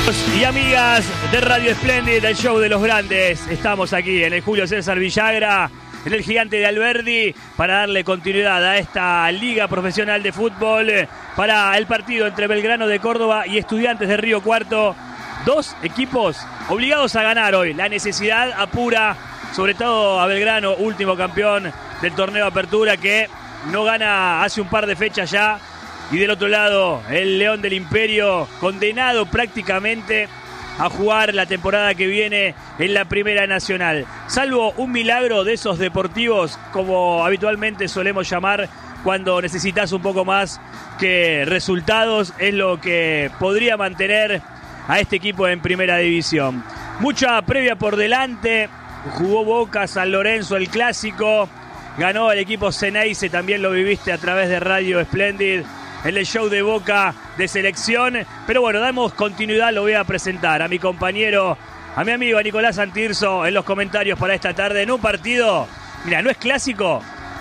Y amigas de Radio Splendid, el show de los grandes, estamos aquí en el Julio César Villagra, en el Gigante de Alberdi, para darle continuidad a esta liga profesional de fútbol, para el partido entre Belgrano de Córdoba y Estudiantes de Río Cuarto. Dos equipos obligados a ganar hoy, la necesidad apura, sobre todo a Belgrano, último campeón del torneo Apertura, que no gana hace un par de fechas ya. Y del otro lado, el León del Imperio, condenado prácticamente a jugar la temporada que viene en la Primera Nacional. Salvo un milagro de esos deportivos, como habitualmente solemos llamar cuando necesitas un poco más que resultados, es lo que podría mantener a este equipo en Primera División. Mucha previa por delante, jugó Boca, San Lorenzo, el clásico, ganó el equipo Ceneice, también lo viviste a través de Radio Splendid, en el show de Boca de selección. Pero bueno, damos continuidad, lo voy a presentar a mi compañero, a mi amigo a Nicolás Antirso en los comentarios para esta tarde, en un partido, mira, no es clásico,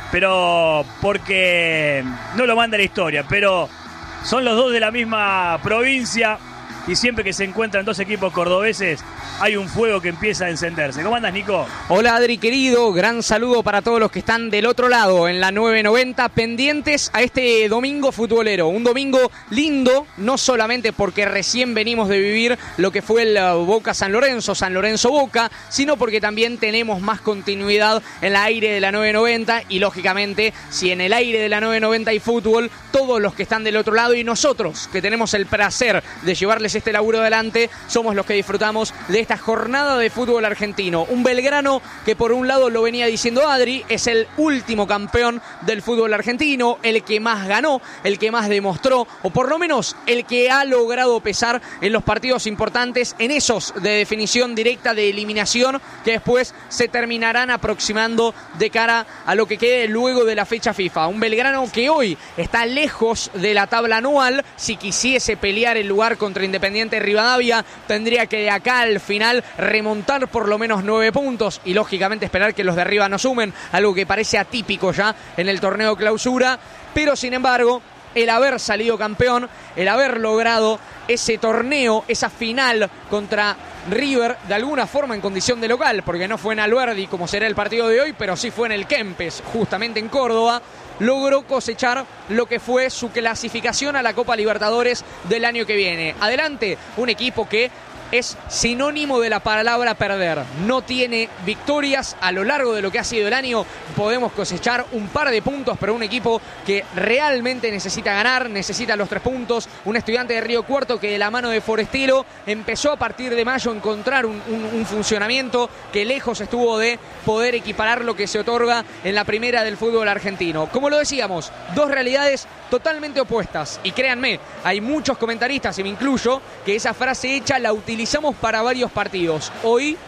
pero porque no lo manda la historia, pero son los dos de la misma provincia y siempre que se encuentran dos equipos cordobeses hay un fuego que empieza a encenderse. ¿Cómo andas, Nico? Hola, Adri querido, gran saludo para todos los que están del otro lado en la 990, pendientes a este domingo futbolero. Un domingo lindo, no solamente porque recién venimos de vivir lo que fue el Boca San Lorenzo, San Lorenzo Boca, sino porque también tenemos más continuidad en el aire de la 990 y lógicamente si en el aire de la 990 hay fútbol, todos los que están del otro lado y nosotros que tenemos el placer de llevarles este laburo adelante, somos los que disfrutamos de esta jornada de fútbol argentino. Un Belgrano que por un lado, lo venía diciendo Adri, es el último campeón del fútbol argentino, el que más ganó, el que más demostró, o por lo menos el que ha logrado pesar en los partidos importantes, en esos de definición directa, de eliminación, que después se terminarán aproximando de cara a lo que quede luego de la fecha FIFA. Un Belgrano que hoy está lejos de la tabla anual. Si quisiese pelear el lugar contra Independiente Rivadavia, tendría que de acá al final remontar por lo menos 9 puntos y lógicamente esperar que los de arriba no sumen, algo que parece atípico ya en el torneo clausura, pero sin embargo el haber salido campeón, el haber logrado ese torneo, esa final contra River, de alguna forma en condición de local, porque no fue en Alberdi como será el partido de hoy, pero sí fue en el Kempes, justamente en Córdoba, logró cosechar lo que fue su clasificación a la Copa Libertadores del año que viene. Adelante, un equipo que es sinónimo de la palabra perder. No tiene victorias a lo largo de lo que ha sido el año. Podemos cosechar un par de puntos, pero un equipo que realmente necesita ganar, necesita los 3 puntos. Un Estudiante de Río Cuarto que de la mano de Forestero empezó a partir de mayo a encontrar un funcionamiento que lejos estuvo de poder equiparar lo que se otorga en la primera del fútbol argentino. Como lo decíamos, dos realidades totalmente opuestas. Y créanme, hay muchos comentaristas, y me incluyo, que esa frase hecha la utilizamos para varios partidos. Hoy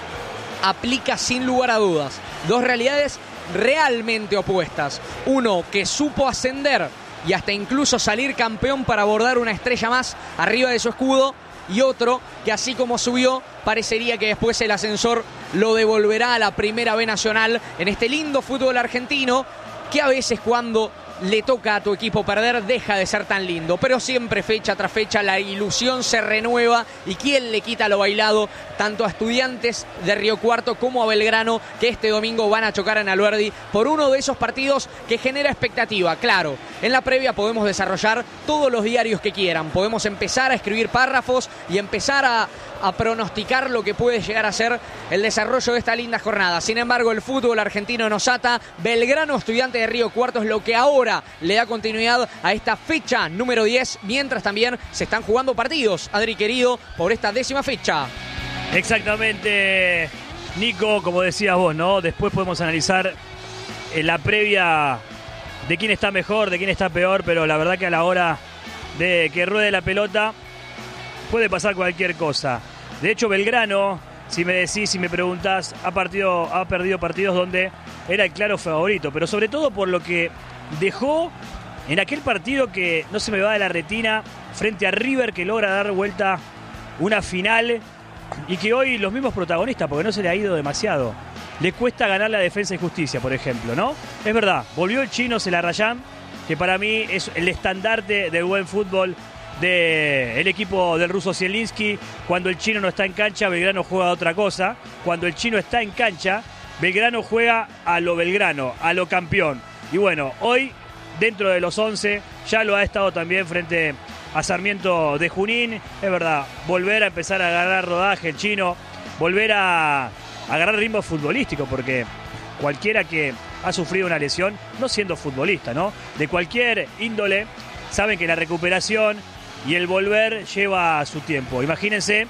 aplica sin lugar a dudas. Dos realidades realmente opuestas. Uno que supo ascender y hasta incluso salir campeón para abordar una estrella más arriba de su escudo. Y otro que así como subió, parecería que después el ascensor lo devolverá a la Primera B Nacional en este lindo fútbol argentino que a veces cuando le toca a tu equipo perder, deja de ser tan lindo, pero siempre fecha tras fecha la ilusión se renueva y quién le quita lo bailado tanto a Estudiantes de Río Cuarto como a Belgrano, que este domingo van a chocar en Alberdi por uno de esos partidos que genera expectativa. Claro, en la previa podemos desarrollar todos los diarios que quieran, podemos empezar a escribir párrafos y empezar a pronosticar lo que puede llegar a ser el desarrollo de esta linda jornada. Sin embargo, el fútbol argentino nos ata. Belgrano, Estudiante de Río Cuarto es lo que ahora le da continuidad a esta fecha número 10, mientras también se están jugando partidos, Adri querido, por esta 10ª fecha. Exactamente, Nico, como decías vos, ¿no? Después podemos analizar la previa de quién está mejor, de quién está peor, pero la verdad que a la hora de que ruede la pelota puede pasar cualquier cosa. De hecho, Belgrano, si me preguntás, ha perdido partidos donde era el claro favorito, pero sobre todo por lo que dejó en aquel partido que no se me va de la retina frente a River, que logra dar vuelta una final y que hoy los mismos protagonistas, porque no se le ha ido demasiado, le cuesta ganar la Defensa y Justicia, por ejemplo, ¿no? Es verdad, volvió el chino Celarrayán, que para mí es el estandarte del buen fútbol del equipo del ruso Zielinski. Cuando el chino no está en cancha, Belgrano juega a otra cosa. Cuando el chino está en cancha, Belgrano juega a lo Belgrano, a lo campeón. Y bueno, hoy, dentro de los 11, ya lo ha estado también frente a Sarmiento de Junín. Es verdad, volver a empezar a agarrar rodaje el chino, volver a agarrar ritmo futbolístico, porque cualquiera que ha sufrido una lesión, no siendo futbolista, ¿no?, de cualquier índole, saben que la recuperación y el volver lleva su tiempo. Imagínense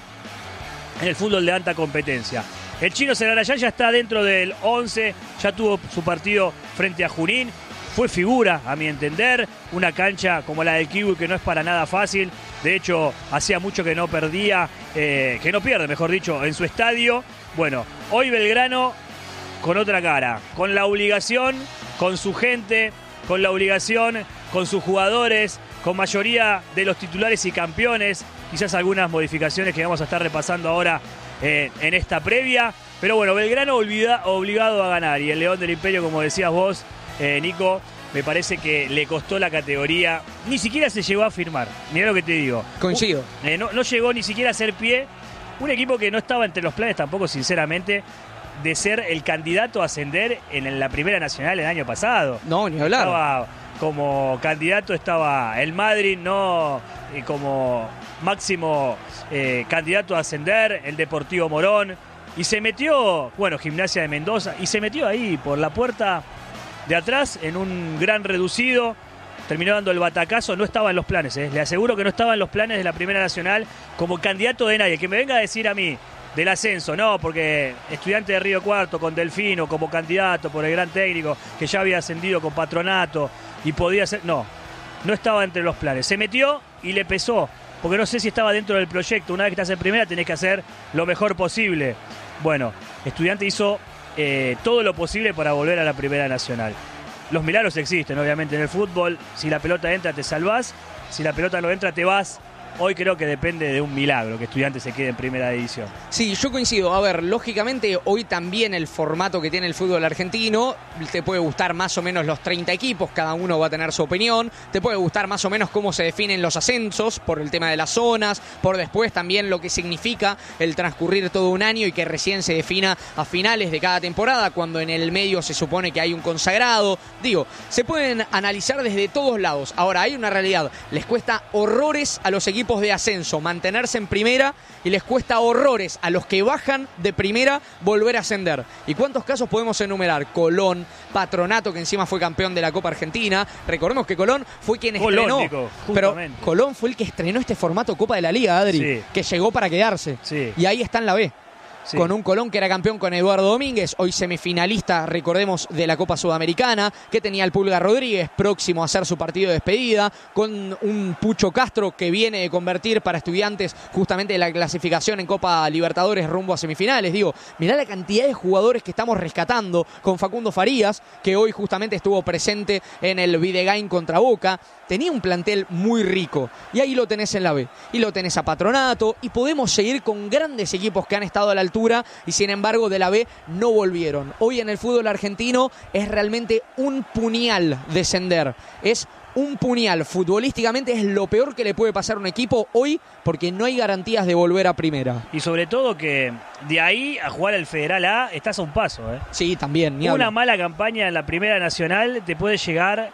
en el fútbol de alta competencia. El chino Zelarayán ya está dentro del 11, ya tuvo su partido frente a Junín. Fue figura, a mi entender, una cancha como la del Kiwi que no es para nada fácil. De hecho, hacía mucho que no perdía, que no pierde, mejor dicho, en su estadio. Bueno, hoy Belgrano con otra cara, con la obligación, con su gente, con la obligación, con sus jugadores, con mayoría de los titulares y campeones. Quizás algunas modificaciones que vamos a estar repasando ahora en esta previa. Pero bueno, Belgrano obligado a ganar. Y el León del Imperio, como decías vos, Nico, me parece que le costó la categoría. Ni siquiera se llegó a firmar. Mirá lo que te digo. Coincido. No llegó ni siquiera a hacer pie. Un equipo que no estaba entre los planes tampoco, sinceramente, de ser el candidato a ascender en la Primera Nacional el año pasado. No, ni hablar. Estaba como candidato, estaba el Madrid, no como máximo candidato a ascender, el Deportivo Morón. Y se metió, bueno, Gimnasia de Mendoza, y se metió ahí por la puerta de atrás en un gran reducido. Terminó dando el batacazo, no estaba en los planes, le aseguro que no estaba en los planes de la Primera Nacional como candidato de nadie. Que me venga a decir a mí del ascenso, no, porque Estudiante de Río Cuarto con Delfino como candidato por el gran técnico que ya había ascendido con Patronato y podía ser, no estaba entre los planes. Se metió y le pesó, porque no sé si estaba dentro del proyecto. Una vez que estás en primera tenés que hacer lo mejor posible. Bueno, Estudiante hizo todo lo posible para volver a la Primera Nacional. Los milagros existen, obviamente, en el fútbol. Si la pelota entra, te salvás. Si la pelota no entra, te vas. Hoy creo que depende de un milagro que Estudiantes se quede en primera división. Sí, yo coincido. A ver, lógicamente hoy también el formato que tiene el fútbol argentino, te puede gustar más o menos los 30 equipos, cada uno va a tener su opinión, te puede gustar más o menos cómo se definen los ascensos, por el tema de las zonas, por después también lo que significa el transcurrir todo un año y que recién se defina a finales de cada temporada, cuando en el medio se supone que hay un consagrado. Digo, se pueden analizar desde todos lados. Ahora, hay una realidad, les cuesta horrores a los equipos de ascenso mantenerse en primera y les cuesta horrores a los que bajan de primera volver a ascender. ¿Y cuántos casos podemos enumerar? Colón, Patronato, que encima fue campeón de la Copa Argentina. Recordemos que Colón fue quien estrenó, pero Colón fue el que estrenó este formato Copa de la Liga, Adri, sí, que llegó para quedarse. Sí. Y ahí está en la B. Sí. Con un Colón que era campeón con Eduardo Domínguez, hoy semifinalista, recordemos, de la Copa Sudamericana, que tenía al Pulga Rodríguez próximo a hacer su partido de despedida, con un Pucho Castro que viene de convertir para Estudiantes justamente la clasificación en Copa Libertadores rumbo a semifinales. Digo, mirá la cantidad de jugadores que estamos rescatando, con Facundo Farías, que hoy justamente estuvo presente en el Videgain contra Boca. Tenía un plantel muy rico, y ahí lo tenés en la B, y lo tenés a Patronato, y podemos seguir con grandes equipos que han estado a la altura, y sin embargo de la B no volvieron. Hoy en el fútbol argentino es realmente un puñal descender, es un puñal. Futbolísticamente es lo peor que le puede pasar a un equipo hoy, porque no hay garantías de volver a primera. Y sobre todo que de ahí a jugar el Federal A estás a un paso. Sí, también. Una mala campaña en la Primera Nacional te puede llegar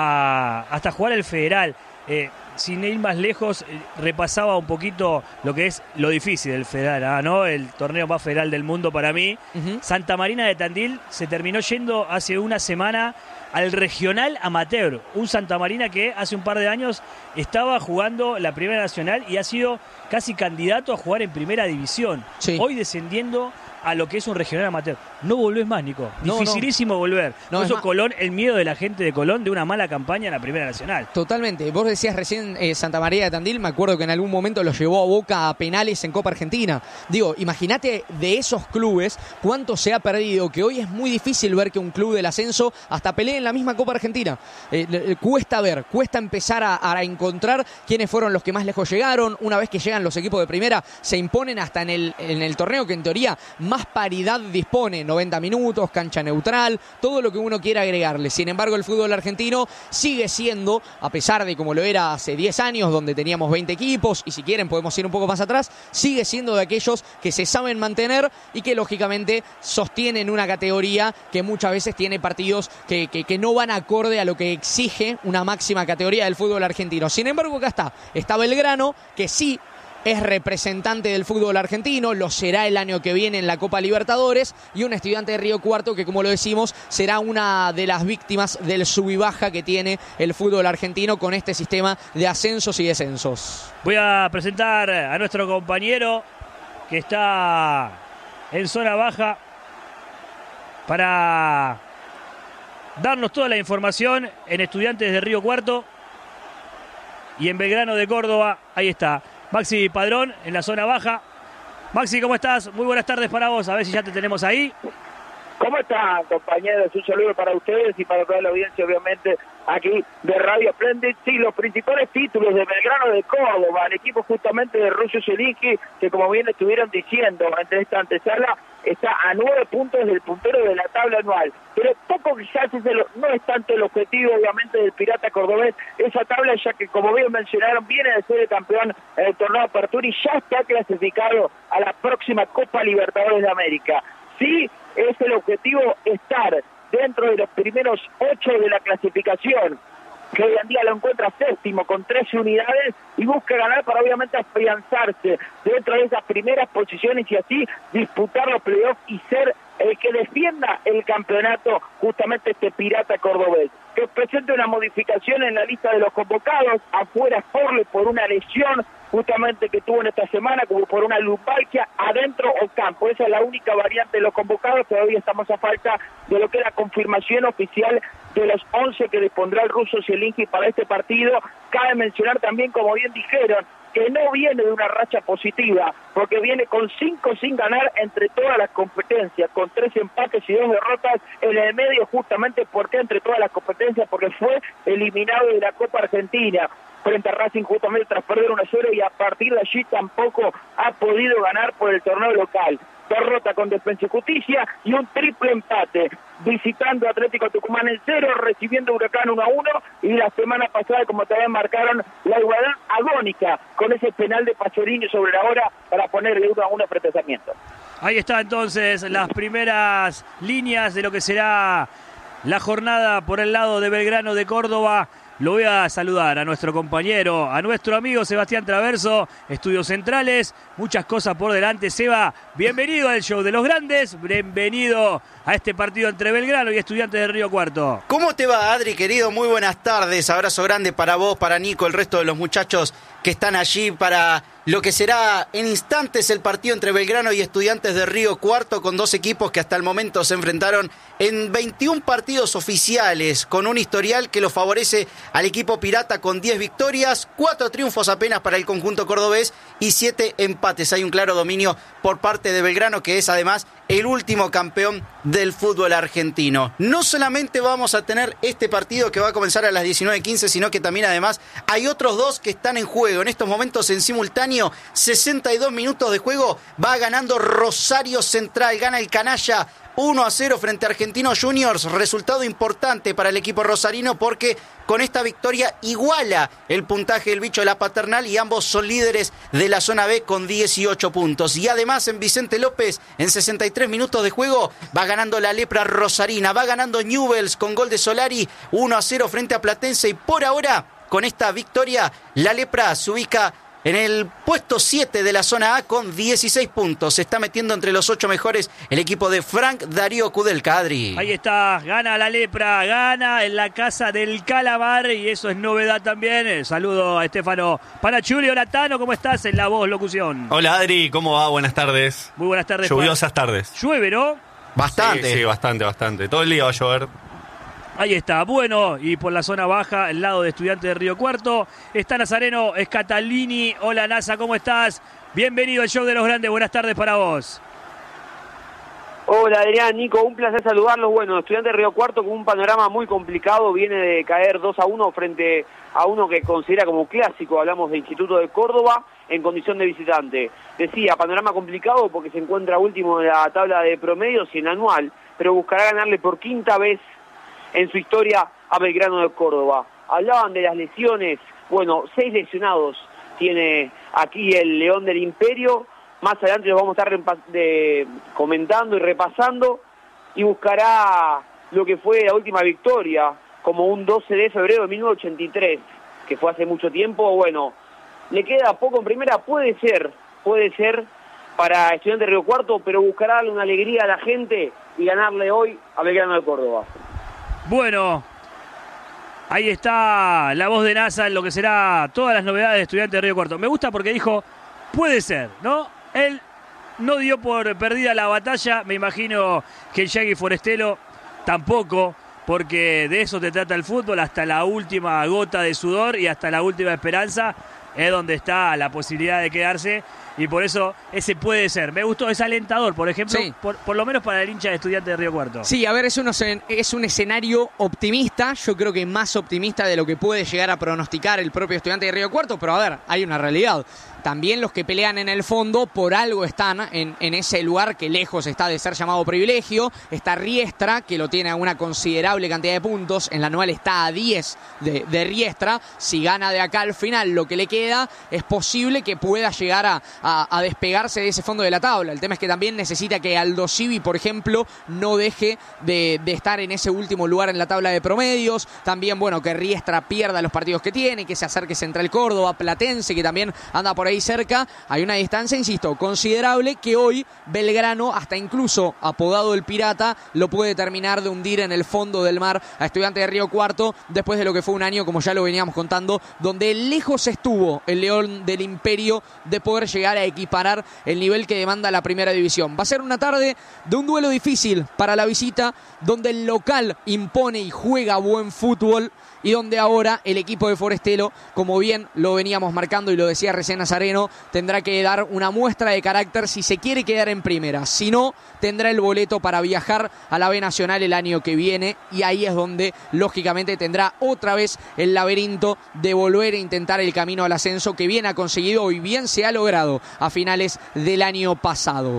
hasta jugar el Federal. Sin ir más lejos, repasaba un poquito lo que es lo difícil del Federal, ¿no? El torneo más federal del mundo para mí. Santa Marina de Tandil se terminó yendo hace una semana al regional amateur. Un Santa Marina que hace un par de años estaba jugando la Primera Nacional y ha sido casi candidato a jugar en Primera División. Sí. Hoy descendiendo a lo que es un regional amateur. No volvés más, Nico. Dificilísimo volver. Por eso Colón, el miedo de la gente de Colón de una mala campaña en la Primera Nacional. Totalmente. Vos decías recién Santa María de Tandil, me acuerdo que en algún momento lo llevó a Boca a penales en Copa Argentina. Digo, imagínate de esos clubes cuánto se ha perdido, que hoy es muy difícil ver que un club del ascenso hasta pelee en la misma Copa Argentina. Cuesta empezar a encontrar quiénes fueron los que más lejos llegaron. Una vez que llegan los equipos de primera, se imponen hasta en el torneo que en teoría más paridad dispone, 90 minutos, cancha neutral, todo lo que uno quiera agregarle. Sin embargo, el fútbol argentino sigue siendo, a pesar de como lo era hace hace 10 años, donde teníamos 20 equipos, y si quieren podemos ir un poco más atrás, sigue siendo de aquellos que se saben mantener y que lógicamente sostienen una categoría que muchas veces tiene partidos que no van acorde a lo que exige una máxima categoría del fútbol argentino. Sin embargo, acá está Belgrano, que sí es representante del fútbol argentino, lo será el año que viene en la Copa Libertadores, y un Estudiante de Río Cuarto que, como lo decimos, será una de las víctimas del sub y baja que tiene el fútbol argentino con este sistema de ascensos y descensos. Voy a presentar a nuestro compañero que está en zona baja para darnos toda la información en Estudiantes de Río Cuarto y en Belgrano de Córdoba. Ahí está Maxi Padrón en la zona baja. Maxi, ¿cómo estás? Muy buenas tardes para vos. A ver si ya te tenemos ahí. ¿Cómo están, compañeros? Un saludo para ustedes y para toda la audiencia, obviamente, aquí de Radio Splendid. Sí, los principales títulos de Belgrano de Córdoba, el equipo justamente de Russo Zelinski, que como bien estuvieron diciendo ante esta antesala, está a 9 puntos del puntero de la tabla anual. Pero poco quizás no es tanto el objetivo, obviamente, del Pirata Cordobés, esa tabla, ya que, como bien mencionaron, viene de ser el campeón en el torneo de apertura y ya está clasificado a la próxima Copa Libertadores de América. Sí, es el objetivo estar dentro de los primeros 8 de la clasificación, que hoy en día lo encuentra séptimo con 13 unidades y busca ganar para obviamente afianzarse dentro de esas primeras posiciones y así disputar los playoffs y ser el que defienda el campeonato, justamente este Pirata Cordobés, que presente una modificación en la lista de los convocados. Afuera Forle por una lesión justamente que tuvo en esta semana, como por una lumbalgia, adentro o campo. Esa es la única variante de los convocados. Todavía estamos a falta de lo que es la confirmación oficial de los 11 que dispondrá el Russo Zelinski para este partido. Cabe mencionar también, como bien dijeron, que no viene de una racha positiva, porque viene con 5 sin ganar entre todas las competencias, con 3 empates y 2 derrotas en el medio, justamente porque entre todas las competencias, porque fue eliminado de la Copa Argentina frente a Racing justamente tras perder 1-0 y a partir de allí tampoco ha podido ganar por el torneo local. Derrota con Defensa y Justicia y un triple empate, visitando a Atlético Tucumán en 0, recibiendo Huracán 1-1 y la semana pasada, como también marcaron, la igualdad agónica con ese penal de Pachorini sobre la hora para ponerle 1-1 frente a Sarmiento. Ahí está entonces las primeras líneas de lo que será la jornada por el lado de Belgrano de Córdoba. Lo voy a saludar a nuestro compañero, a nuestro amigo Sebastián Traverso, Estudios Centrales, muchas cosas por delante. Seba, bienvenido al show de los grandes, bienvenido a este partido entre Belgrano y Estudiantes de Río Cuarto. ¿Cómo te va, Adri, querido? Muy buenas tardes, abrazo grande para vos, para Nico, el resto de los muchachos que están allí para lo que será en instantes el partido entre Belgrano y Estudiantes de Río Cuarto, con 2 equipos que hasta el momento se enfrentaron en 21 partidos oficiales, con un historial que lo favorece al equipo pirata con 10 victorias, 4 triunfos apenas para el conjunto cordobés y 7 empates. Hay un claro dominio por parte de Belgrano, que es además el último campeón del fútbol argentino. No solamente vamos a tener este partido que va a comenzar a las 19:15, sino que también además hay otros 2 que están en juego. En estos momentos en simultáneo, 62 minutos de juego, va ganando Rosario Central, gana el canalla 1-0 frente a Argentinos Juniors, resultado importante para el equipo rosarino porque con esta victoria iguala el puntaje del bicho de la Paternal y ambos son líderes de la zona B con 18 puntos. Y además en Vicente López, en 63 minutos de juego, va ganando la Lepra rosarina, va ganando Newell's con gol de Solari 1-0 frente a Platense y por ahora, con esta victoria, la Lepra se ubica en el puesto 7 de la zona A con 16 puntos. Se está metiendo entre los 8 mejores el equipo de Frank Darío Kudelka, Adri. Ahí está, gana la Lepra, gana en la casa del Calamar y eso es novedad también. Saludo a Estefano Panachulio. Latano, ¿cómo estás? En la voz, locución. Hola, Adri, ¿cómo va? Buenas tardes. Muy buenas tardes. Lluviosas tardes. Llueve, ¿no? Bastante. Sí, bastante. Todo el día va a llover. Ahí está, bueno, y por la zona baja, el lado de Estudiantes de Río Cuarto, está Nazareno Escatalini. Hola, Nasa, ¿cómo estás? Bienvenido al show de los grandes, buenas tardes para vos. Hola, Adrián, Nico, un placer saludarlos. Bueno, Estudiantes de Río Cuarto con un panorama muy complicado, viene de caer 2-1 frente a uno que considera como clásico, hablamos de Instituto de Córdoba, en condición de visitante. Decía, panorama complicado porque se encuentra último de la tabla de promedios y en anual, pero buscará ganarle por 5ª vez en su historia a Belgrano de Córdoba. Hablaban de las lesiones Bueno, 6 lesionados tiene aquí el León del Imperio. Más adelante los vamos a estar comentando y repasando, y buscará lo que fue la última victoria, como un 12 de febrero de 1983, que fue hace mucho tiempo. Bueno, le queda poco en primera, puede ser para Estudiantes de Río Cuarto, pero buscará darle una alegría a la gente y ganarle hoy a Belgrano de Córdoba. Bueno, ahí está la voz de NASA en lo que será todas las novedades de Estudiantes de Río Cuarto. Me gusta porque dijo, puede ser, ¿no? Él no dio por perdida la batalla, me imagino que el Yagui Forestelo tampoco, porque de eso te trata el fútbol, hasta la última gota de sudor y hasta la última esperanza es donde está la posibilidad de quedarse, y por eso ese puede ser. Me gustó, es alentador, por ejemplo, sí. por lo menos para el hincha de Estudiantes de Río Cuarto. Sí, a ver, es un escenario optimista, yo creo que más optimista de lo que puede llegar a pronosticar el propio Estudiante de Río Cuarto, pero a ver, hay una realidad. También los que pelean en el fondo por algo están en ese lugar que lejos está de ser llamado privilegio. Está Riestra, que lo tiene a una considerable cantidad de puntos. En la anual está a 10 de Riestra. Si gana de acá al final lo que le queda, es posible que pueda llegar a despegarse de ese fondo de la tabla. El tema es que también necesita que Aldo Civi, por ejemplo, no deje de estar en ese último lugar en la tabla de promedios. También, bueno, que Riestra pierda los partidos que tiene, que se acerque Central Córdoba, Platense, que también anda por ahí cerca. Hay una distancia, insisto, considerable, que hoy Belgrano, hasta incluso apodado el Pirata, lo puede terminar de hundir en el fondo del mar a Estudiantes de Río Cuarto, después de lo que fue un año, como ya lo veníamos contando, donde lejos estuvo el León del Imperio de poder llegar a equiparar el nivel que demanda la primera división. Va a ser una tarde de un duelo difícil para la visita, donde el local impone y juega buen fútbol, y donde ahora el equipo de Forestelo, como bien lo veníamos marcando y lo decía recién Nazareno, tendrá que dar una muestra de carácter si se quiere quedar en primera. Si no, tendrá el boleto para viajar a la B Nacional el año que viene, y ahí es donde lógicamente tendrá otra vez el laberinto de volver a intentar el camino al ascenso que bien ha conseguido y bien se ha logrado a finales del año pasado.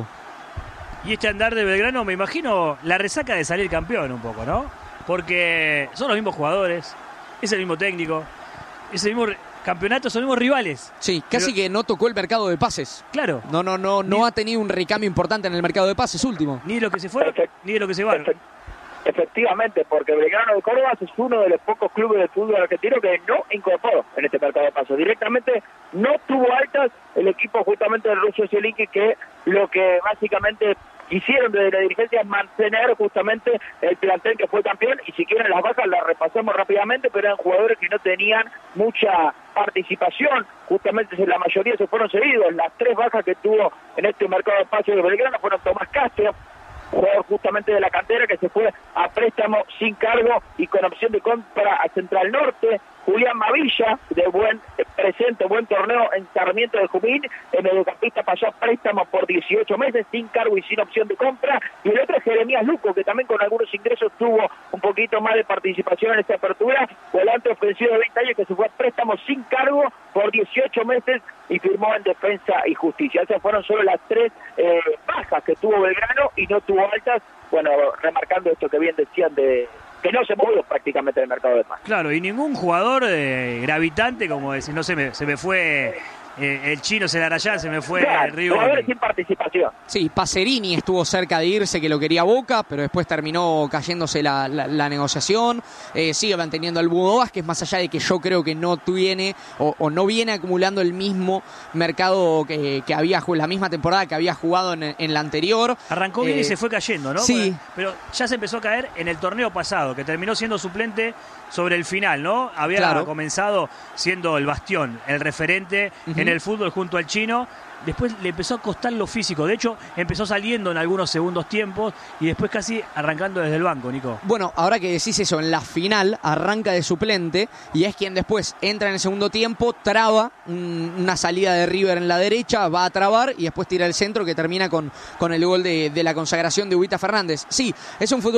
Y este andar de Belgrano, me imagino la resaca de salir campeón un poco, ¿no? Porque son los mismos jugadores, es el mismo técnico, es el mismo campeonato, son los mismos rivales. Sí, casi que no tocó el mercado de pases. Claro. No ha tenido un recambio importante en el mercado de pases último. Ni de lo que se fueron, ni de lo que se van. Efectivamente, porque Belgrano de Córdoba es uno de los pocos clubes de fútbol argentino que no incorporó en este mercado de pasos. Directamente no tuvo altas el equipo justamente del Russo Zelinski, que lo que básicamente hicieron desde la dirigencia es mantener justamente el plantel que fue campeón, y si quieren las bajas las repasamos rápidamente, pero eran jugadores que no tenían mucha participación, justamente la mayoría se fueron cedidos. Las 3 bajas que tuvo en este mercado de pasos de Belgrano fueron Tomás Castro, jugador justamente de la cantera, que se fue a préstamo sin cargo y con opción de compra a Central Norte. Julián Mavilla, de buen presente, buen torneo en Sarmiento de Junín, el mediocampista pasó a préstamo por 18 meses, sin cargo y sin opción de compra. Y el otro es Jeremías Luco, que también con algunos ingresos tuvo un poquito más de participación en esta apertura, volante ofensivo de 20 años que se fue a préstamo sin cargo por 18 meses y firmó en Defensa y Justicia. Esas fueron solo las 3 bajas que tuvo Belgrano, y no tuvo altas, bueno, remarcando esto que bien decían de que no se movió prácticamente en el mercado de pases. Claro, y ningún jugador gravitante, como decir, no sé, se me fue el chino Celarayán, se me fue claro, el Río. Jugadores sin participación. Sí, Pacerini estuvo cerca de irse, que lo quería Boca, pero después terminó cayéndose la negociación. Sigue manteniendo al Budo Vázquez, más allá de que yo creo que no tiene o no viene acumulando el mismo mercado que había, la misma temporada que había jugado en la anterior. Arrancó bien y se fue cayendo, ¿no? Sí. Pero ya se empezó a caer en el torneo pasado, que terminó siendo suplente sobre el final, ¿no? Había comenzado siendo el bastión, el referente en el fútbol junto al chino. Después le empezó a costar lo físico. De hecho, empezó saliendo en algunos segundos tiempos y después casi arrancando desde el banco, Nico. Bueno, ahora que decís eso, en la final arranca de suplente y es quien después entra en el segundo tiempo, traba una salida de River en la derecha, va a trabar y después tira el centro que termina con el gol de la consagración de Huita Fernández. Sí, es un fútbol